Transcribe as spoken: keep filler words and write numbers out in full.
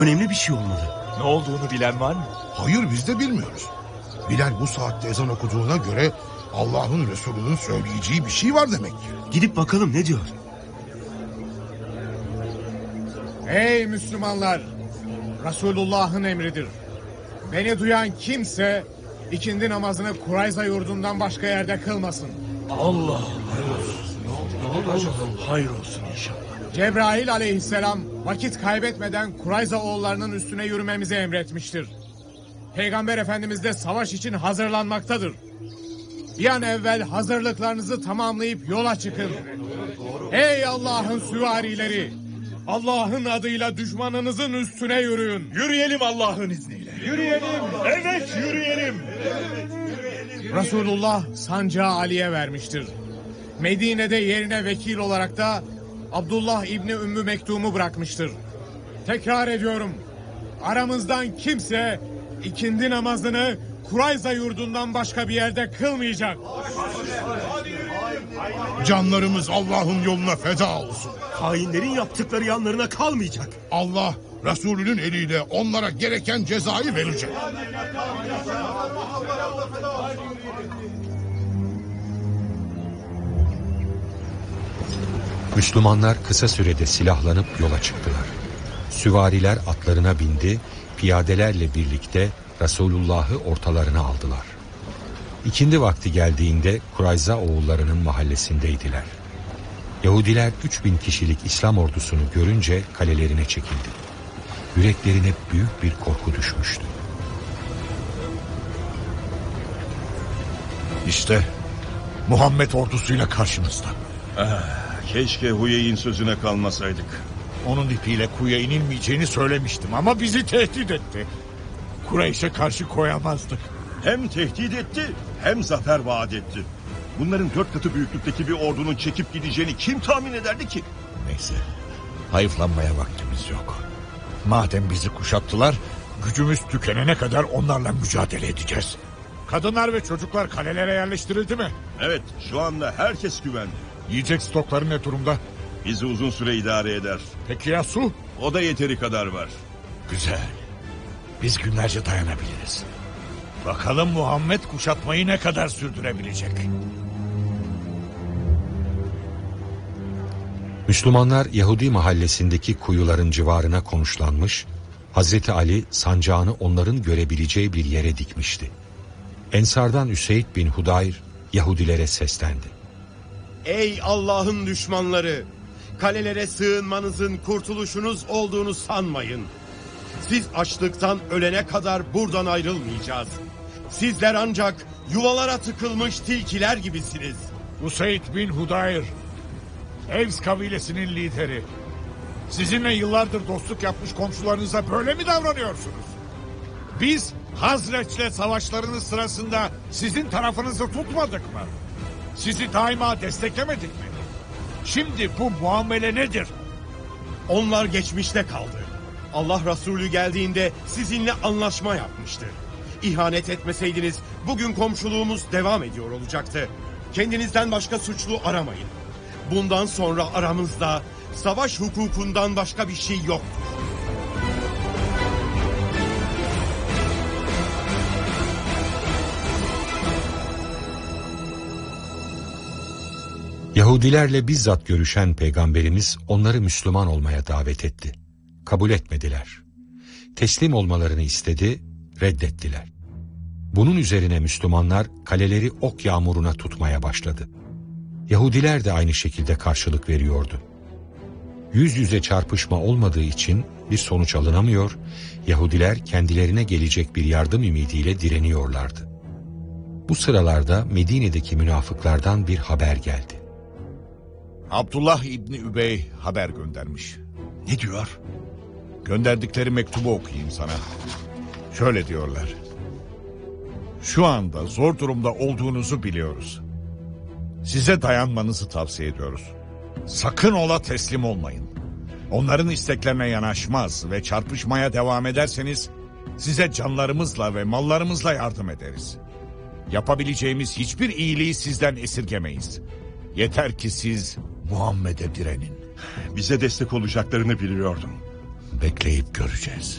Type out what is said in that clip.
Önemli bir şey olmalı. Ne olduğunu bilen var mı? Hayır, biz de bilmiyoruz. Bilal bu saatte ezan okuduğuna göre Allah'ın Resulü'nün söyleyeceği bir şey var demek. Gidip bakalım ne diyor. Ey Müslümanlar! Resulullah'ın emridir. Beni duyan kimse ikindi namazını Kurayza yurdundan başka yerde kılmasın. Allah hayır olsun. Ne oldu? Hayır olsun inşallah. Cebrail aleyhisselam vakit kaybetmeden Kurayza oğullarının üstüne yürümemizi emretmiştir. Peygamber Efendimiz de savaş için hazırlanmaktadır. Bir an evvel hazırlıklarınızı tamamlayıp yola çıkın. Ey Allah'ın süvarileri! Allah'ın adıyla düşmanınızın üstüne yürüyün. Yürüyelim Allah'ın izniyle. Yürüyelim. Evet yürüyelim. Resulullah sancağı Ali'ye vermiştir. Medine'de yerine vekil olarak da Abdullah İbni Ümmü Mektum'u bırakmıştır. Tekrar ediyorum. Aramızdan kimse ikindi namazını Kurayza yurdundan başka bir yerde kılmayacak. Canlarımız Allah'ın yoluna feda olsun. Hainlerin yaptıkları yanlarına kalmayacak. Allah Resulünün eliyle onlara gereken cezayı verecek. Müslümanlar kısa sürede silahlanıp yola çıktılar. Süvariler atlarına bindi, piyadelerle birlikte Resulullah'ı ortalarına aldılar. İkindi vakti geldiğinde Kurayza oğullarının mahallesindeydiler. Yahudiler üç bin kişilik İslam ordusunu görünce kalelerine çekildi. Yüreklerine büyük bir korku düşmüştü. İşte Muhammed ordusuyla karşımızda. Ah, keşke Huyey'in sözüne kalmasaydık. Onun ipiyle kuyuya inilmeyeceğini söylemiştim ama bizi tehdit etti. Kureyş'e karşı koyamazdık. Hem tehdit etti hem zafer vaat etti. Bunların dört katı büyüklükteki bir ordunun çekip gideceğini kim tahmin ederdi ki? Neyse, hayıflanmaya vaktimiz yok. Madem bizi kuşattılar, gücümüz tükenene kadar onlarla mücadele edeceğiz. Kadınlar ve çocuklar kalelere yerleştirildi mi? Evet, şu anda herkes güvende. Yiyecek stokları ne durumda? Bizi uzun süre idare eder. Peki ya su? O da yeteri kadar var. Güzel. Biz günlerce dayanabiliriz. Bakalım Muhammed kuşatmayı ne kadar sürdürebilecek? Müslümanlar Yahudi mahallesindeki kuyuların civarına konuşlanmış, Hazreti Ali sancağını onların görebileceği bir yere dikmişti. Ensardan Üseyd bin Hudayr Yahudilere seslendi. Ey Allah'ın düşmanları! Kalelere sığınmanızın kurtuluşunuz olduğunu sanmayın. Siz açlıktan ölene kadar buradan ayrılmayacağız. Sizler ancak yuvalara tıkılmış tilkiler gibisiniz. Useyd bin Hudayr, Evs kabilesinin lideri. Sizinle yıllardır dostluk yapmış komşularınıza böyle mi davranıyorsunuz? Biz Hazreç'le savaşlarınız sırasında sizin tarafınızı tutmadık mı? Sizi daima desteklemedik mi? Şimdi bu muamele nedir? Onlar geçmişte kaldı. Allah Resulü geldiğinde sizinle anlaşma yapmıştı. İhanet etmeseydiniz bugün komşuluğumuz devam ediyor olacaktı. Kendinizden başka suçlu aramayın. Bundan sonra aramızda savaş hukukundan başka bir şey yoktur. Yahudilerle bizzat görüşen Peygamberimiz onları Müslüman olmaya davet etti. Kabul etmediler. Teslim olmalarını istedi, reddettiler. Bunun üzerine Müslümanlar kaleleri ok yağmuruna tutmaya başladı. Yahudiler de aynı şekilde karşılık veriyordu. Yüz yüze çarpışma olmadığı için bir sonuç alınamıyor, Yahudiler kendilerine gelecek bir yardım ümidiyle direniyorlardı. Bu sıralarda Medine'deki münafıklardan bir haber geldi. Abdullah İbni Übey haber göndermiş. Ne diyor? Gönderdikleri mektubu okuyayım sana. Şöyle diyorlar. Şu anda zor durumda olduğunuzu biliyoruz. Size dayanmanızı tavsiye ediyoruz. Sakın ola teslim olmayın. Onların isteklerine yanaşmaz ve çarpışmaya devam ederseniz size canlarımızla ve mallarımızla yardım ederiz. Yapabileceğimiz hiçbir iyiliği sizden esirgemeyiz. Yeter ki siz Muhammed'e direnin. Bize destek olacaklarını biliyordum. Bekleyip göreceğiz.